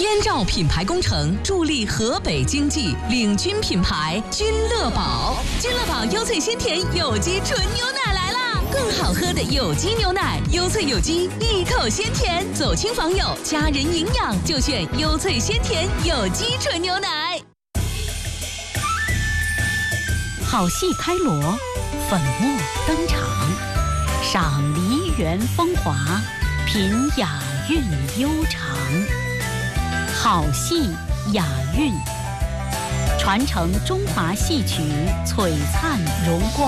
燕赵品牌工程助力河北经济，领军品牌君乐宝。君乐宝优萃鲜甜有机纯牛奶来啦！更好喝的有机牛奶，优萃有机，一口鲜甜。走亲访友，家人营养就选优萃鲜甜有机纯牛奶。 好戏开锣，粉墨登场，赏梨园风华，品雅韵悠长。好戏雅韵，传承中华戏曲璀璨荣光。